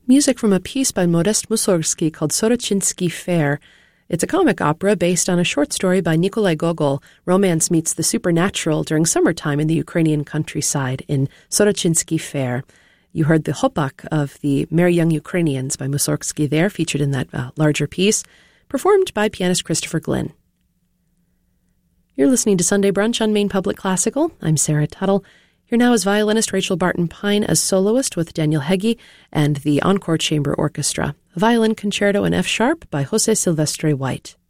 Music from a piece by Modest Mussorgsky called Sorochinsky Fair. It's a comic opera based on a short story by Nikolai Gogol. Romance meets the supernatural during summertime in the Ukrainian countryside in Sorochinsky Fair. You heard the Hopak of the Merry Young Ukrainians by Mussorgsky there, featured in that larger piece, performed by pianist Christopher Glynn. You're listening to Sunday Brunch on Maine Public Classical. I'm Sarah Tuttle. Here now is violinist Rachel Barton Pine as soloist with Daniel Heggie and the Encore Chamber Orchestra, a violin concerto in F-sharp by Jose Silvestre White.